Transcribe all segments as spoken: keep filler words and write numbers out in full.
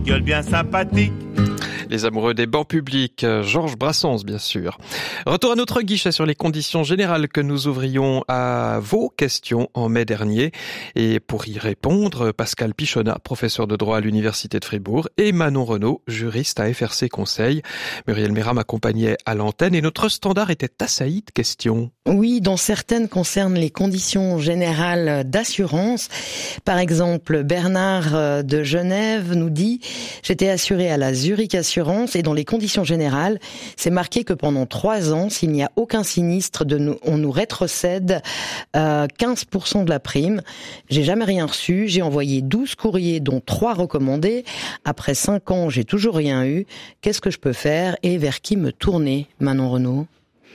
gueule bien sympathique. Les amoureux des bancs publics, Georges Brassens bien sûr. Retour à notre guichet sur les conditions générales que nous ouvrions à vos questions en mai dernier. Et pour y répondre, Pascal Pichonnat, professeur de droit à l'Université de Fribourg, et Manon Renaud, juriste à F R C Conseil. Muriel Mérat m'accompagnait à l'antenne et notre standard était assailli de questions. Oui, dont certaines concernent les conditions générales d'assurance. Par exemple, Bernard de Genève nous dit « J'étais assuré à la Zurich Assurance et dans les conditions générales, c'est marqué que pendant trois ans, s'il n'y a aucun sinistre, de nous, on nous rétrocède euh, quinze pour cent de la prime. J'ai jamais rien reçu, j'ai envoyé douze courriers, dont trois recommandés. Après cinq ans, j'ai toujours rien eu. Qu'est-ce que je peux faire et vers qui me tourner, Manon Renaud ?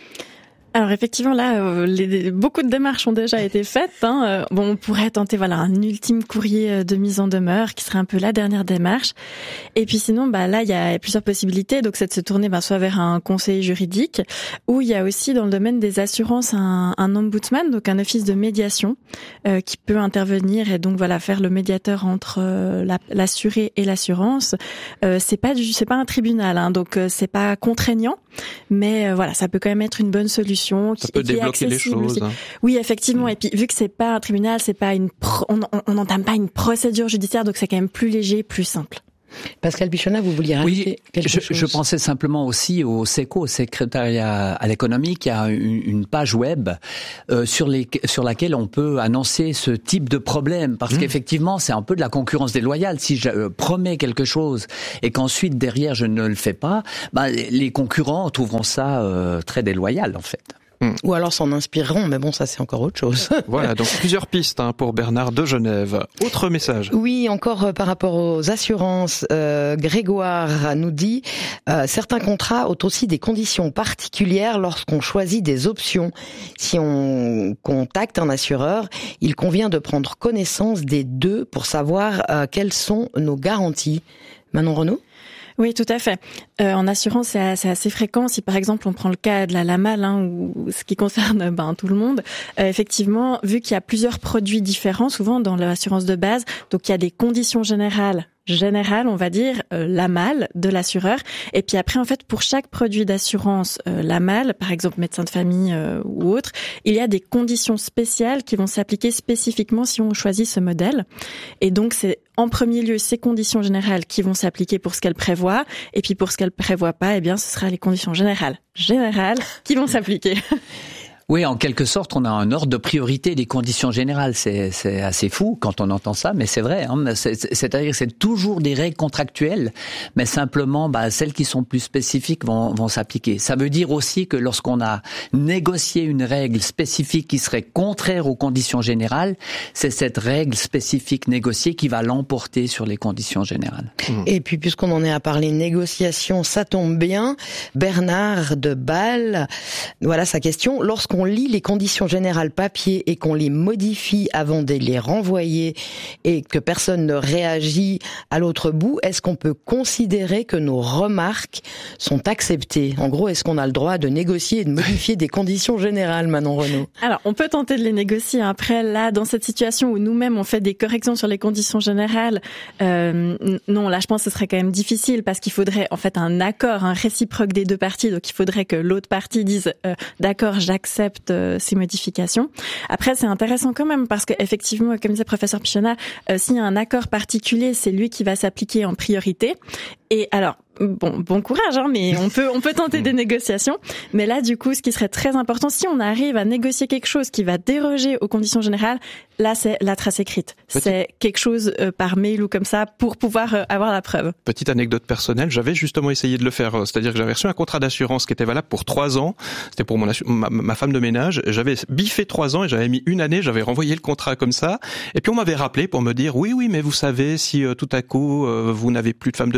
Alors effectivement là, euh, les, beaucoup de démarches ont déjà été faites. Hein. Euh, bon, on pourrait tenter voilà un ultime courrier de mise en demeure qui serait un peu la dernière démarche. Et puis sinon, bah là il y a plusieurs possibilités. Donc c'est de se tourner bah, soit vers un conseiller juridique, ou il y a aussi dans le domaine des assurances un, un ombudsman, donc un office de médiation euh, qui peut intervenir et donc voilà faire le médiateur entre euh, la, l'assuré et l'assurance. Euh, c'est pas du, c'est pas un tribunal, hein, donc euh, c'est pas contraignant, mais euh, voilà ça peut quand même être une bonne solution. Ça peut débloquer les choses. Hein. Oui, effectivement. Et puis, vu que c'est pas un tribunal, c'est pas une, pro- on n'entame pas une procédure judiciaire, donc c'est quand même plus léger, plus simple. Pascal Pichonnat, vous vouliez rajouter oui, quelque je, chose ? Je pensais simplement aussi au SECO, au secrétariat à l'économie, qui a une, une page web euh, sur, les, sur laquelle on peut annoncer ce type de problème. Parce mmh. qu'effectivement, c'est un peu de la concurrence déloyale. Si je euh, promets quelque chose et qu'ensuite, derrière, je ne le fais pas, bah, les concurrents trouveront ça euh, très déloyal, en fait. Ou alors s'en inspireront, mais bon, ça c'est encore autre chose. Voilà, donc plusieurs pistes hein, pour Bernard de Genève. Autre message. Oui, encore euh, par rapport aux assurances, euh, Grégoire nous dit euh, certains contrats ont aussi des conditions particulières lorsqu'on choisit des options. Si on contacte un assureur, il convient de prendre connaissance des deux pour savoir euh, quelles sont nos garanties. Manon Renaud ? Oui, tout à fait. Euh, en assurance, c'est assez, assez fréquent. Si par exemple on prend le cas de la Lamal, hein, ou ce qui concerne ben tout le monde, euh, effectivement, vu qu'il y a plusieurs produits différents, souvent dans l'assurance de base, donc il y a des conditions générales. Générale, on va dire, euh, Lamal de l'assureur. Et puis après, en fait, pour chaque produit d'assurance euh, Lamal, par exemple médecin de famille euh, ou autre, il y a des conditions spéciales qui vont s'appliquer spécifiquement si on choisit ce modèle. Et donc, c'est en premier lieu ces conditions générales qui vont s'appliquer pour ce qu'elles prévoient. Et puis pour ce qu'elles prévoient pas, eh bien, ce sera les conditions générales générales qui vont s'appliquer. Oui, en quelque sorte, on a un ordre de priorité des conditions générales. C'est, c'est assez fou quand on entend ça, mais c'est vrai. Hein. C'est, c'est-à-dire que c'est toujours des règles contractuelles, mais simplement, bah, celles qui sont plus spécifiques vont, vont s'appliquer. Ça veut dire aussi que lorsqu'on a négocié une règle spécifique qui serait contraire aux conditions générales, c'est cette règle spécifique négociée qui va l'emporter sur les conditions générales. Et puis, puisqu'on en est à parler négociation, ça tombe bien. Bernard de Bâle, voilà sa question. Lorsqu'on on lit les conditions générales papier et qu'on les modifie avant de les renvoyer et que personne ne réagit à l'autre bout, est-ce qu'on peut considérer que nos remarques sont acceptées ? En gros, est-ce qu'on a le droit de négocier et de modifier des conditions générales, Manon Renaud ? Alors, on peut tenter de les négocier. Après, là, dans cette situation où nous-mêmes, on fait des corrections sur les conditions générales, euh, non, là, je pense que ce serait quand même difficile parce qu'il faudrait, en fait, un accord, un réciproque des deux parties. Donc, il faudrait que l'autre partie dise euh, « d'accord, j'accepte euh, ces modifications ». Après, c'est intéressant quand même parce qu'effectivement, comme disait professeur Pichonnat, euh, s'il y a un accord particulier, c'est lui qui va s'appliquer en priorité. Et alors, bon, bon courage, hein, mais on peut, on peut tenter des négociations. Mais là, du coup, ce qui serait très important, si on arrive à négocier quelque chose qui va déroger aux conditions générales, là, c'est la trace écrite. Petit... C'est quelque chose euh, par mail ou comme ça pour pouvoir euh, avoir la preuve. Petite anecdote personnelle, j'avais justement essayé de le faire. C'est-à-dire que j'avais reçu un contrat d'assurance qui était valable pour trois ans. C'était pour mon assu- ma, ma femme de ménage. J'avais biffé trois ans et j'avais mis une année. J'avais renvoyé le contrat comme ça. Et puis on m'avait rappelé pour me dire oui, oui, mais vous savez, si euh, tout à coup euh, vous n'avez plus de femme de ménage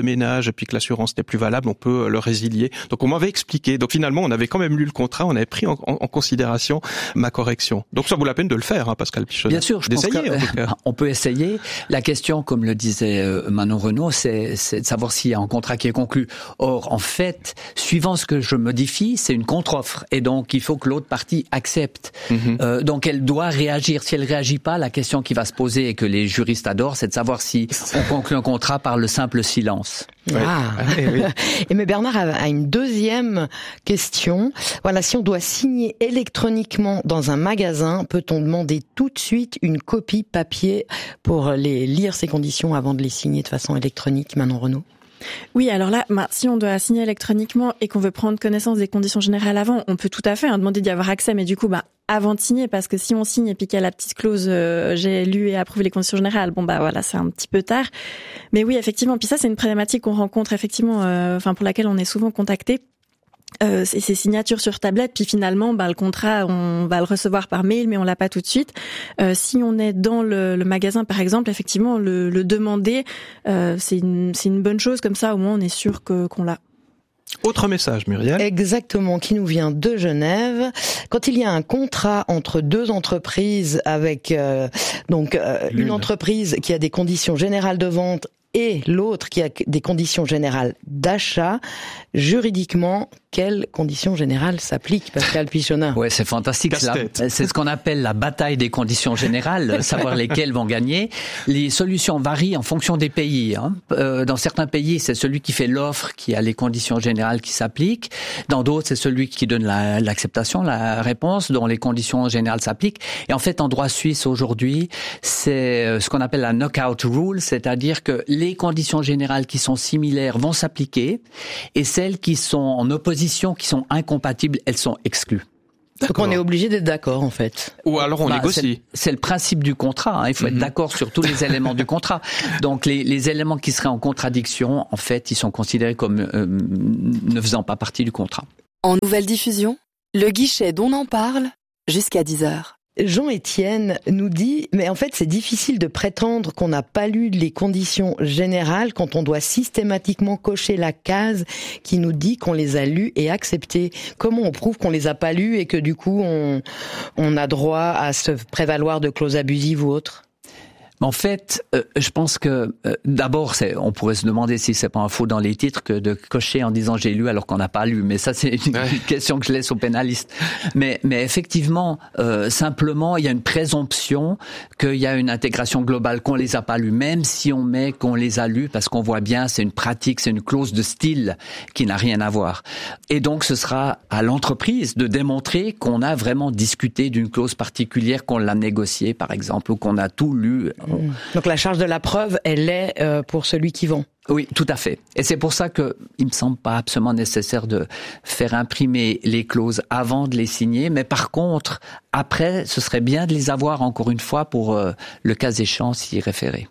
dommages et puis que l'assurance n'est plus valable, on peut le résilier. Donc on m'avait expliqué. Donc finalement, on avait quand même lu le contrat, on avait pris en, en, en considération ma correction. Donc ça vaut la peine de le faire, hein, Pascal Pichonnet. Bien sûr, je pense qu'on peut essayer. La question, comme le disait euh, Manon Renaud, c'est, c'est de savoir s'il y a un contrat qui est conclu. Or, en fait, suivant ce que je modifie, c'est une contre-offre. Et donc, il faut que l'autre partie accepte. Mm-hmm. Euh, donc, elle doit réagir. Si elle réagit pas, la question qui va se poser et que les juristes adorent, c'est de savoir si on conclut un contrat par le simple silence. Ah. Ouais. oui. Et mais Bernard a une deuxième question. Voilà, si on doit signer électroniquement dans un magasin, peut-on demander tout de suite une copie papier pour les lire ces conditions avant de les signer de façon électronique, Manon Renaud? Oui, alors là, bah, si on doit signer électroniquement et qu'on veut prendre connaissance des conditions générales avant, on peut tout à fait hein, demander d'y avoir accès, mais du coup, bah, avant de signer, parce que si on signe et puis qu'il y a la petite clause euh, j'ai lu et approuvé les conditions générales, bon bah voilà, c'est un petit peu tard. Mais oui, effectivement, puis ça c'est une problématique qu'on rencontre effectivement, euh, enfin pour laquelle on est souvent contacté. Euh, c'est ces signatures sur tablette, puis finalement, bah, le contrat, on va le recevoir par mail, mais on l'a pas tout de suite. Euh, si on est dans le, le magasin, par exemple, effectivement, le, le demander, euh, c'est une, c'est une bonne chose. Comme ça, au moins, on est sûr que qu'on l'a. Autre message, Muriel. Exactement, qui nous vient de Genève. Quand il y a un contrat entre deux entreprises avec euh, donc euh, une entreprise qui a des conditions générales de vente et l'autre qui a des conditions générales d'achat, juridiquement, quelles conditions générales s'appliquent, Pascal Pichonnet? Ouais, c'est fantastique. Ça. C'est ce qu'on appelle la bataille des conditions générales, savoir lesquelles vont gagner. Les solutions varient en fonction des pays. Hein. Euh, dans certains pays, c'est celui qui fait l'offre qui a les conditions générales qui s'appliquent. Dans d'autres, c'est celui qui donne la, l'acceptation, la réponse, dont les conditions générales s'appliquent. Et en fait, en droit suisse aujourd'hui, c'est ce qu'on appelle la knockout rule, c'est-à-dire que les conditions générales qui sont similaires vont s'appliquer et celles qui sont en opposition, qui sont incompatibles, elles sont exclues. Donc on est obligé d'être d'accord en fait. Ou alors on bah, négocie. C'est, c'est le principe du contrat. Hein. Il faut mm-hmm. être d'accord sur tous les éléments du contrat. Donc les, les éléments qui seraient en contradiction, en fait, ils sont considérés comme euh, ne faisant pas partie du contrat. En nouvelle diffusion, le guichet d'On en parle jusqu'à dix heures. Jean-Étienne nous dit, mais en fait c'est difficile de prétendre qu'on n'a pas lu les conditions générales quand on doit systématiquement cocher la case qui nous dit qu'on les a lues et acceptées. Comment on prouve qu'on les a pas lues et que du coup on, on a droit à se prévaloir de clauses abusives ou autres? En fait, euh, je pense que euh, d'abord, c'est, on pourrait se demander si c'est pas un faux dans les titres que de cocher en disant j'ai lu alors qu'on n'a pas lu. Mais ça, c'est une, ouais. une question que je laisse aux pénalistes. Mais, mais effectivement, euh, simplement, il y a une présomption qu'il y a une intégration globale, qu'on les a pas lus, même si on met qu'on les a lus, parce qu'on voit bien, c'est une pratique, c'est une clause de style qui n'a rien à voir. Et donc, ce sera à l'entreprise de démontrer qu'on a vraiment discuté d'une clause particulière, qu'on l'a négociée, par exemple, ou qu'on a tout lu. Donc la charge de la preuve, elle est euh, pour celui qui vend. Oui, tout à fait. Et c'est pour ça que il me semble pas absolument nécessaire de faire imprimer les clauses avant de les signer, mais par contre, après, ce serait bien de les avoir encore une fois pour euh, le cas échéant s'y référer.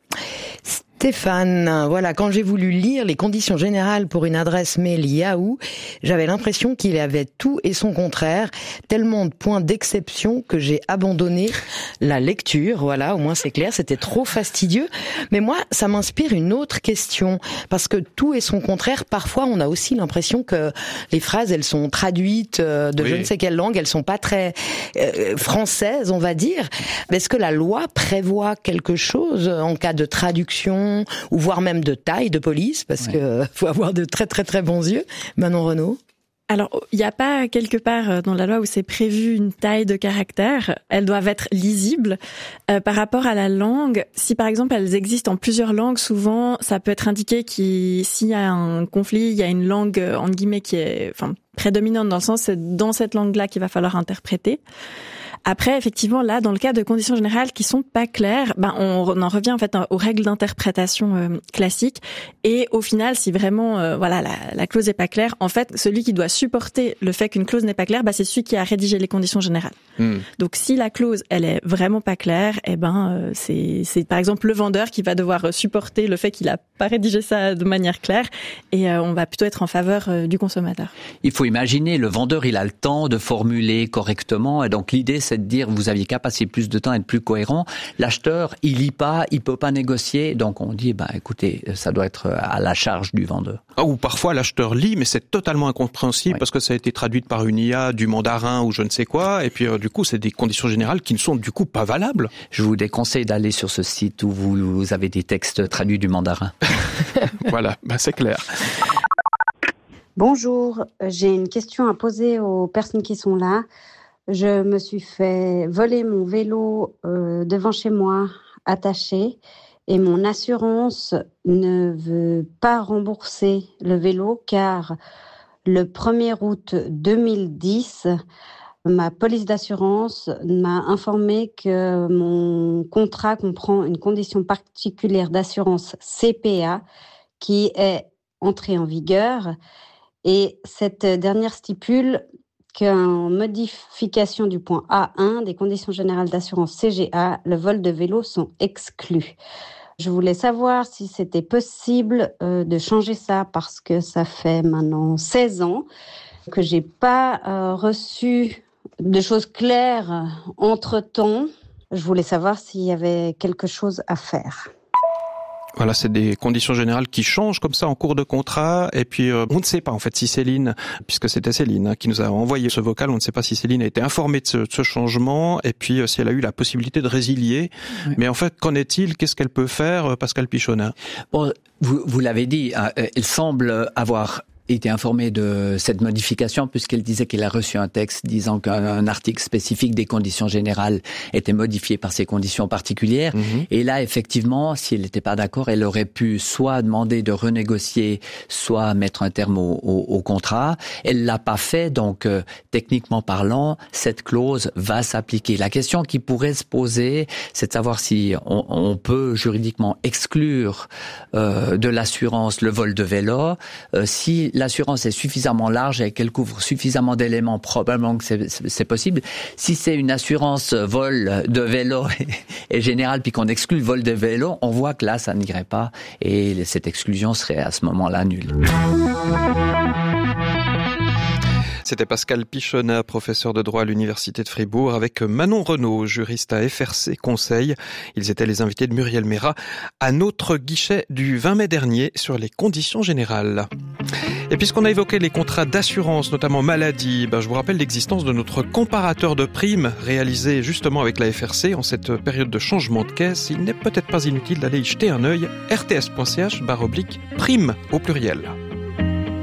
Stéphane, voilà, quand j'ai voulu lire les conditions générales pour une adresse mail Yahoo, j'avais l'impression qu'il y avait tout et son contraire, tellement de points d'exception que j'ai abandonné la lecture. Voilà, au moins c'est clair, c'était trop fastidieux. Mais moi, ça m'inspire une autre question, parce que tout et son contraire, parfois on a aussi l'impression que les phrases, elles sont traduites de oui. je ne sais quelle langue, elles sont pas très euh, françaises, on va dire. Est-ce que la loi prévoit quelque chose en cas de traduction, ou voire même de taille de police, parce ouais. que faut avoir de très très très bons yeux. Manon Renaud. Alors, il n'y a pas quelque part dans la loi où c'est prévu une taille de caractère. Elles doivent être lisibles. Euh, par rapport à la langue, si par exemple elles existent en plusieurs langues, souvent ça peut être indiqué qu'il s'il y a un conflit, il y a une langue entre guillemets qui est enfin prédominante, dans le sens c'est dans cette langue-là qu'il va falloir interpréter. Après, effectivement, là, dans le cas de conditions générales qui sont pas claires, ben on en revient en fait aux règles d'interprétation euh, classiques. Et au final, si vraiment, euh, voilà, la, la clause est pas claire, en fait, celui qui doit supporter le fait qu'une clause n'est pas claire, ben c'est celui qui a rédigé les conditions générales. Mmh. Donc, si la clause, elle est vraiment pas claire, eh ben, euh, c'est, c'est par exemple le vendeur qui va devoir supporter le fait qu'il a pas rédiger ça de manière claire et euh, on va plutôt être en faveur euh, du consommateur. Il faut imaginer, le vendeur, il a le temps de formuler correctement et donc l'idée c'est de dire vous aviez qu'à passer plus de temps et être plus cohérent. L'acheteur, il lit pas, il peut pas négocier, donc on dit bah écoutez, ça doit être à la charge du vendeur. Ah, ou parfois l'acheteur lit, mais c'est totalement incompréhensible oui. parce que ça a été traduit par une I A, du mandarin ou je ne sais quoi, et puis euh, du coup c'est des conditions générales qui ne sont du coup pas valables. Je vous déconseille d'aller sur ce site où vous, vous avez des textes traduits du mandarin. Voilà, bah c'est clair. Bonjour, j'ai une question à poser aux personnes qui sont là. Je me suis fait voler mon vélo euh, devant chez moi, attaché, et mon assurance ne veut pas rembourser le vélo car le premier août deux mille dix, ma police d'assurance m'a informé que mon contrat comprend une condition particulière d'assurance C P A qui est entrée en vigueur. Et cette dernière stipule qu'en modification du point A un des conditions générales d'assurance C G A, le vol de vélo sont exclus. Je voulais savoir si c'était possible euh, de changer ça parce que ça fait maintenant seize ans que j'ai pas euh, reçu de choses claires entre-temps. Je voulais savoir s'il y avait quelque chose à faire. Voilà, c'est des conditions générales qui changent comme ça en cours de contrat. Et puis, euh, on ne sait pas en fait si Céline, puisque c'était Céline hein, qui nous a envoyé ce vocal, on ne sait pas si Céline a été informée de ce, de ce changement et puis euh, si elle a eu la possibilité de résilier. Oui. Mais en fait, qu'en est-il? Qu'est-ce qu'elle peut faire, Pascal Pichonnet? Bon, vous, vous l'avez dit, hein, elle semble avoir été informée de cette modification puisqu'elle disait qu'elle a reçu un texte disant qu'un article spécifique des conditions générales était modifié par ces conditions particulières. Mmh. Et là, effectivement, si elle n'était pas d'accord, elle aurait pu soit demander de renégocier, soit mettre un terme au, au, au contrat. Elle l'a pas fait, donc euh, techniquement parlant, cette clause va s'appliquer. La question qui pourrait se poser, c'est de savoir si on, on peut juridiquement exclure euh, de l'assurance le vol de vélo, euh, si l'assurance est suffisamment large et qu'elle couvre suffisamment d'éléments, probablement que c'est, c'est possible. Si c'est une assurance vol de vélo et générale, puis qu'on exclut le vol de vélo, on voit que là, ça n'irait pas et cette exclusion serait à ce moment-là nulle. C'était Pascal Pichonnet, professeur de droit à l'Université de Fribourg, avec Manon Renaud, juriste à F R C Conseil. Ils étaient les invités de Muriel Mérat à notre guichet du vingt mai dernier sur les conditions générales. Et puisqu'on a évoqué les contrats d'assurance, notamment maladie, ben je vous rappelle l'existence de notre comparateur de primes réalisé justement avec la F R C en cette période de changement de caisse. Il n'est peut-être pas inutile d'aller y jeter un œil. r t s point c h barre oblique prime au pluriel.